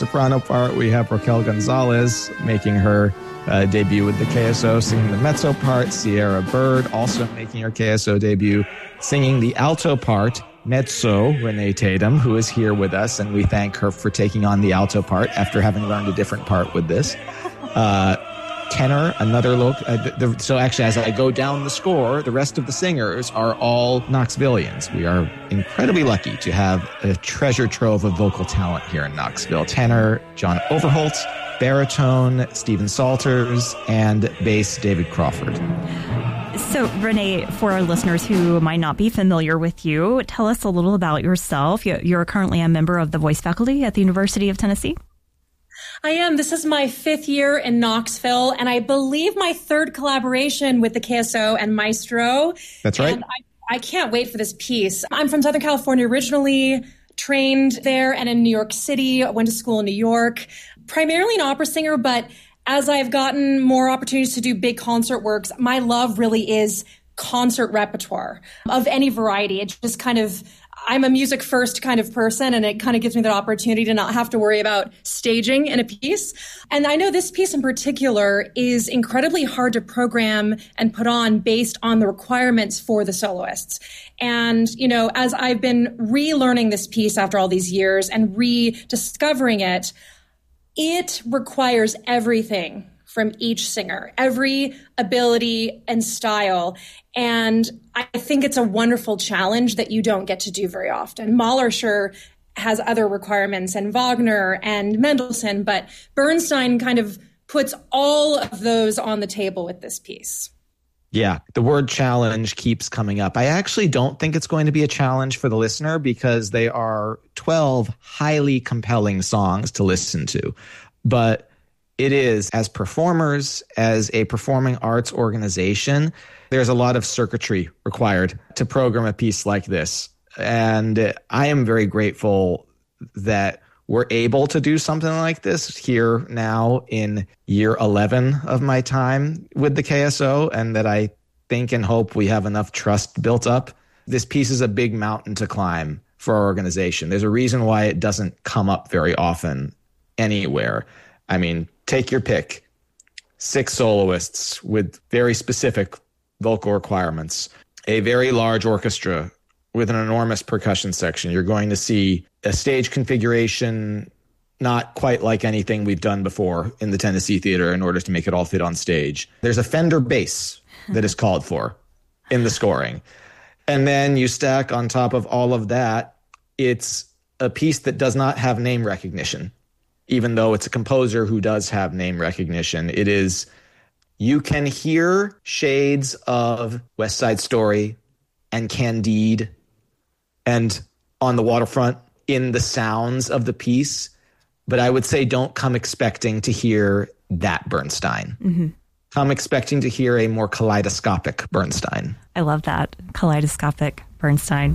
soprano part, we have Raquel Gonzalez making her debut with the KSO, singing the mezzo part. Sierra Bird also making her KSO debut, singing the alto part. Mezzo, Renee Tatum, who is here with us, and we thank her for taking on the alto part after having learned a different part with this. Tenor, another look. So actually, as I go down the score, the rest of the singers are all Knoxvillians. We are incredibly lucky to have a treasure trove of vocal talent here in Knoxville. Tenor, John Overholt. Baritone, Stephen Salters. And bass, David Crawford. So, Renee, for our listeners who might not be familiar with you, tell us a little about yourself. You're currently a member of the voice faculty at the University of Tennessee. I am. This is my 5th year in Knoxville, and I believe my 3rd collaboration with the KSO and Maestro. That's right. And I can't wait for this piece. I'm from Southern California originally, trained there and in New York City. I went to school in New York, primarily an opera singer, but as I've gotten more opportunities to do big concert works, my love really is concert repertoire of any variety. It just kind of, I'm a music first kind of person, and it kind of gives me that opportunity to not have to worry about staging in a piece. And I know this piece in particular is incredibly hard to program and put on based on the requirements for the soloists. And, you know, as I've been relearning this piece after all these years and rediscovering it, it requires everything from each singer, every ability and style. And I think it's a wonderful challenge that you don't get to do very often. Mahler sure has other requirements, and Wagner and Mendelssohn, but Bernstein kind of puts all of those on the table with this piece. Yeah, the word challenge keeps coming up. I actually don't think it's going to be a challenge for the listener because they are 12 highly compelling songs to listen to. But it is, as performers, as a performing arts organization, there's a lot of circuitry required to program a piece like this. And I am very grateful that we're able to do something like this here now in year 11 of my time with the KSO, and that I think and hope we have enough trust built up. This piece is a big mountain to climb for our organization. There's a reason why it doesn't come up very often anywhere. I mean, take your pick. 6 soloists with very specific vocal requirements, a very large orchestra with an enormous percussion section. You're going to see a stage configuration not quite like anything we've done before in the Tennessee Theater in order to make it all fit on stage. There's a Fender bass that is called for in the scoring. And then you stack on top of all of that, it's a piece that does not have name recognition, even though it's a composer who does have name recognition. It is, you can hear shades of West Side Story and Candide and On the Waterfront in the sounds of the piece. But I would say don't come expecting to hear that Bernstein. Mm-hmm. Come expecting to hear a more kaleidoscopic Bernstein. I love that. Kaleidoscopic Bernstein.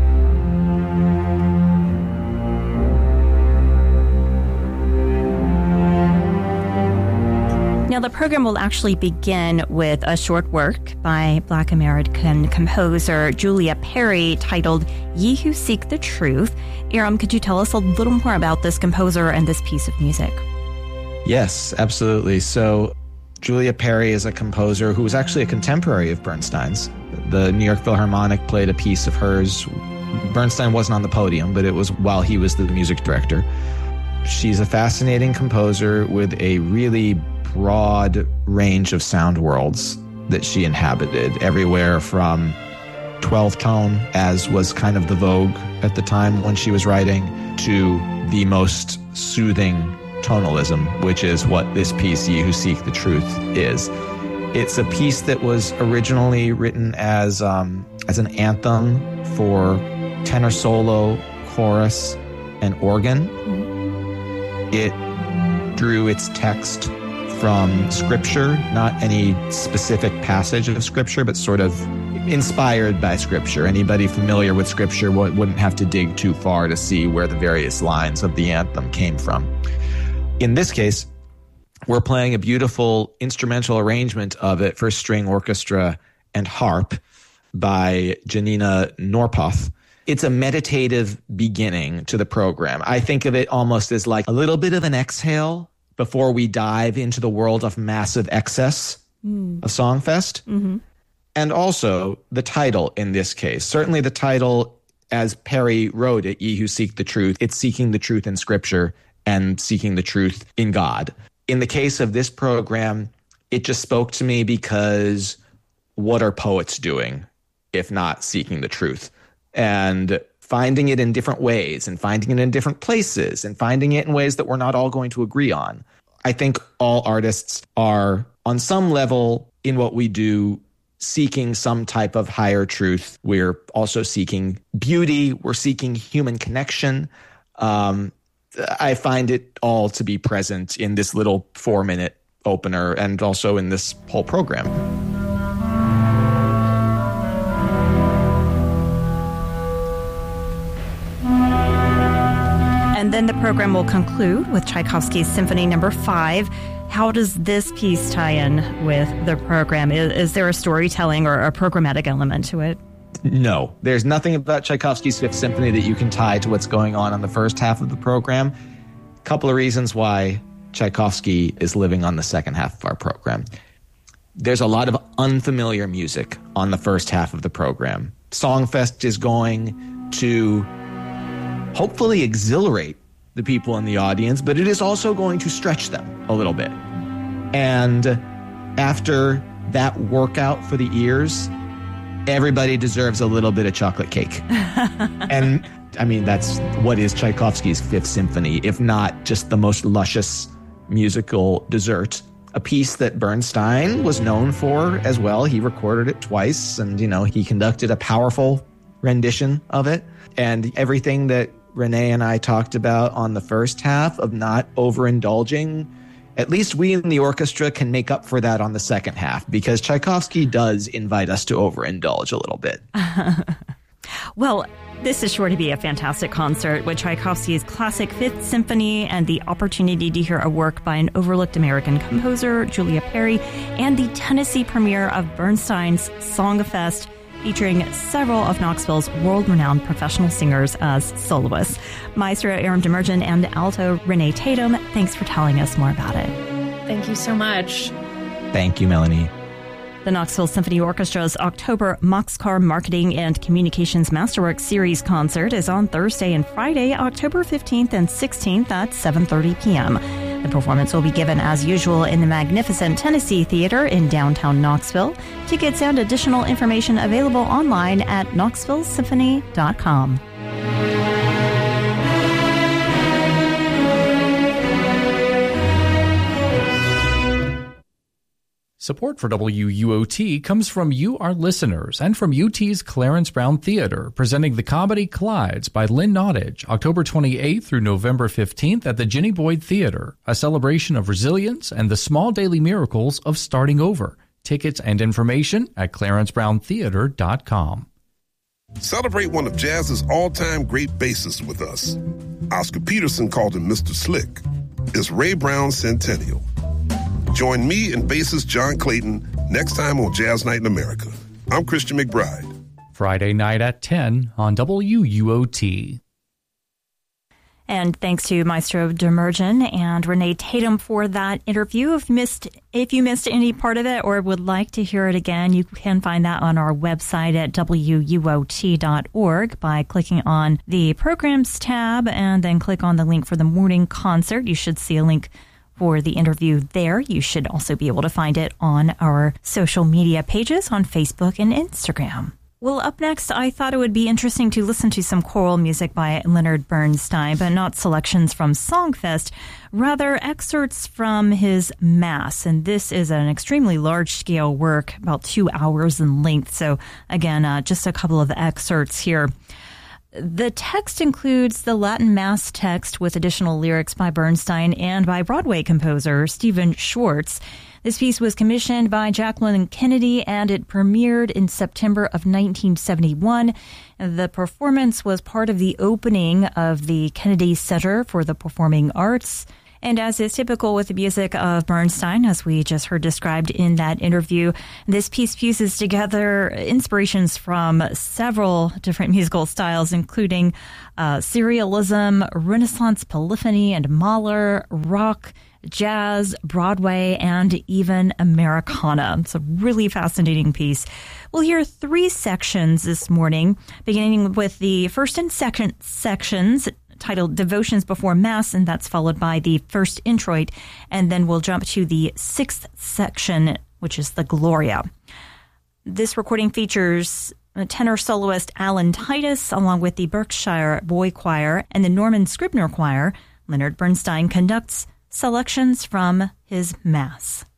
Now, the program will actually begin with a short work by Black American composer Julia Perry titled Ye Who Seek the Truth. Aram, could you tell us a little more about this composer and this piece of music? Yes, absolutely. So Julia Perry is a composer who was actually a contemporary of Bernstein's. The New York Philharmonic played a piece of hers. Bernstein wasn't on the podium, but it was while he was the music director. She's a fascinating composer with a really broad range of sound worlds that she inhabited, everywhere from 12 tone, as was kind of the vogue at the time when she was writing, to the most soothing tonalism, which is what this piece, Ye Who Seek the Truth, is. It's a piece that was originally written as an anthem for tenor solo, chorus, and organ. It drew its text from scripture, not any specific passage of scripture, but sort of inspired by scripture. Anybody familiar with scripture wouldn't have to dig too far to see where the various lines of the anthem came from. In this case, we're playing a beautiful instrumental arrangement of it for string orchestra and harp by Janina Norpoth. It's a meditative beginning to the program. I think of it almost as like a little bit of an exhale before we dive into the world of massive excess of Songfest. Mm-hmm. And also the title in this case. Certainly the title, as Perry wrote it, Ye Who Seek the Truth, it's seeking the truth in Scripture and seeking the truth in God. In the case of this program, it just spoke to me because what are poets doing if not seeking the truth? And finding it in different ways and finding it in different places and finding it in ways that we're not all going to agree on. I think all artists are, on some level, in what we do, seeking some type of higher truth. We're also seeking beauty. We're seeking human connection. I find it all to be present in this little 4-minute opener and also in this whole program. And then the program will conclude with Tchaikovsky's Symphony No. 5. How does this piece tie in with the program? Is there a storytelling or a programmatic element to it? No. There's nothing about Tchaikovsky's Fifth Symphony that you can tie to what's going on the first half of the program. A couple of reasons why Tchaikovsky is living on the second half of our program. There's a lot of unfamiliar music on the first half of the program. Songfest is going to hopefully exhilarate the people in the audience, but it is also going to stretch them a little bit. And after that workout for the ears, everybody deserves a little bit of chocolate cake. And I mean, that's what is Tchaikovsky's Fifth Symphony, if not just the most luscious musical dessert. A piece that Bernstein was known for as well. He recorded it twice and, he conducted a powerful rendition of it. And everything that Renee and I talked about on the first half of not overindulging, at least we in the orchestra can make up for that on the second half, because Tchaikovsky does invite us to overindulge a little bit. Well, this is sure to be a fantastic concert with Tchaikovsky's classic Fifth Symphony and the opportunity to hear a work by an overlooked American composer, Julia Perry, and the Tennessee premiere of Bernstein's Songfest, featuring several of Knoxville's world-renowned professional singers as soloists. Maestro Aram Demirjian and alto Renee Tatum, thanks for telling us more about it. Thank you so much. Thank you, Melanie. The Knoxville Symphony Orchestra's October Moxcar Marketing and Communications Masterwork Series concert is on Thursday and Friday, October 15th and 16th at 7:30 p.m. The performance will be given as usual in the Magnificent Tennessee Theater in downtown Knoxville. Tickets and additional information available online at knoxvillesymphony.com. Support for WUOT comes from you, our listeners, and from UT's Clarence Brown Theater, presenting the comedy Clydes by Lynn Nottage, October 28th through November 15th at the Jenny Boyd Theater, a celebration of resilience and the small daily miracles of starting over. Tickets and information at clarencebrowntheater.com. Celebrate one of jazz's all-time great bassists with us. Oscar Peterson called him Mr. Slick. It's Ray Brown's centennial. Join me and bassist John Clayton next time on Jazz Night in America. I'm Christian McBride. Friday night at 10 on WUOT. And thanks to Maestro Demirjian and Renee Tatum for that interview. If you missed any part of it or would like to hear it again, you can find that on our website at WUOT.org by clicking on the Programs tab and then click on the link for the morning concert. You should see a link for the interview there. You should also be able to find it on our social media pages on Facebook and Instagram. Well, up next, I thought it would be interesting to listen to some choral music by Leonard Bernstein, but not selections from Songfest, rather excerpts from his Mass. And this is an extremely large-scale work, about 2 hours in length. So again, just a couple of excerpts here. The text includes the Latin Mass text with additional lyrics by Bernstein and by Broadway composer Stephen Schwartz. This piece was commissioned by Jacqueline Kennedy and it premiered in September of 1971. The performance was part of the opening of the Kennedy Center for the Performing Arts. And as is typical with the music of Bernstein, as we just heard described in that interview, this piece fuses together inspirations from several different musical styles, including serialism, Renaissance polyphony and Mahler, rock, jazz, Broadway, and even Americana. It's a really fascinating piece. We'll hear 3 sections this morning, beginning with the first and second sections titled Devotions Before Mass, and that's followed by the first introit, and then we'll jump to the 6th section, which is the Gloria. This recording features tenor soloist Alan Titus, along with the Berkshire Boy Choir and the Norman Scribner Choir. Leonard Bernstein conducts selections from his Mass.